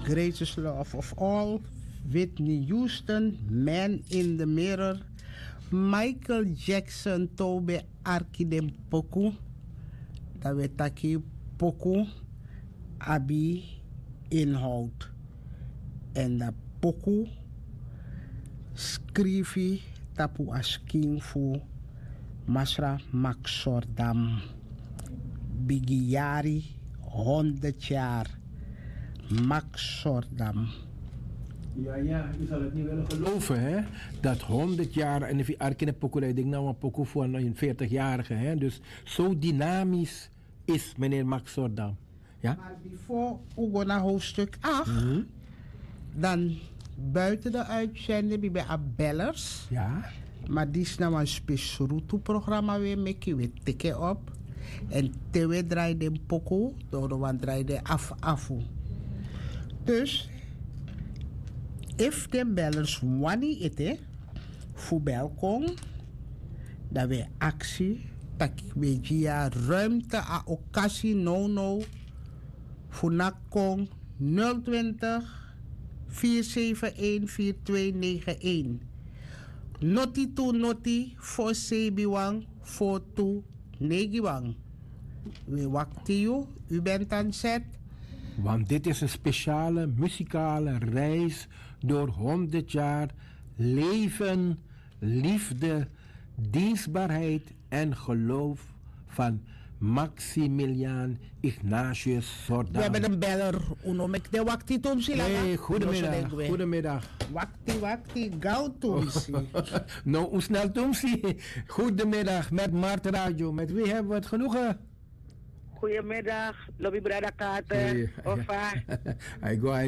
greatest love of all, Whitney Houston, Man in the Mirror, Michael Jackson, Tobe Arkidem Poku, Dawetaki Poku, Abi inhoud. En dat Poku schreef tapu asking fu Masra Maxordam, Bigiari, 100 jaar. Maxordam. Ja, u zal het niet willen geloven, hè? Dat 100 jaar, en if je Arkine Poku, ik denk nou een Poku voor een 40-jarige, hè? Dus zo dynamisch is meneer Max Sordam. Ja? Maar voor we gaan naar hoofdstuk 8, dan buiten de uitzending bij bellers. Ja. Maar die is nou een speciaal programma weer met je tikken op. En tewe draait de Poku, door de draait de afu. Dus, if de bellers wanneer eten, voor welkom, dat we actie, dat we via ruimte a occasie no, voor nakong 020 471 4291. Noti to noti, voor sebiwang, voor to negiwang. We wachten u bent aan zet. Want dit is een speciale muzikale reis door 100 jaar leven, liefde, dienstbaarheid en geloof van Maximiliaan Ignatius Sordam. We hebben een beller. Unomek de wakti tomsi. Hey, goedemiddag. Goedemiddag. Wakti, gauw tomsi. Nou, hoe snel tomsi. Goedemiddag met Mart Radio. Met wie hebben we het genoegen? Goedemiddag, Lobby Brada Kater. Ofa. I go.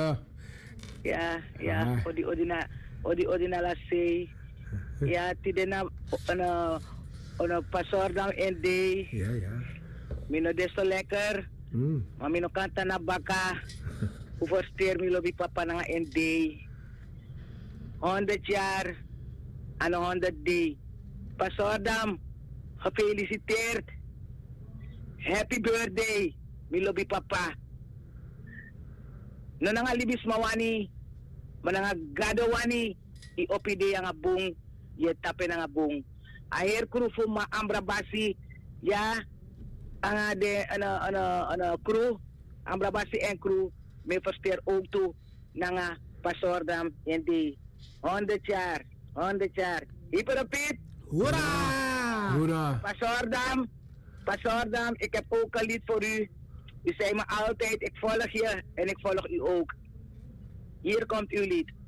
Ja, Odina la sei. Ja, tidena ono pasordam ND. Ja. Mino desto lekker. Maar mino kanta na baka. Hoeveel steer mi lobby papa na ND. 100 jaar aan 100 day. Pasordam, gefeliciteerd. Happy birthday, Milobi Papa. No nga libis mawani, mananga gadawani, iopide yang abung, ye tape nga abung. Aher kru fuma ambra basi, ya, anga de ana kru, ambra basi en kru, me versteer ook toe, nga pasordam yendi. 100 jaar. Iperapit. Hoera! Pasordam, ik heb ook een lied voor u. U zei me altijd, ik volg je en ik volg u ook. Hier komt uw lied.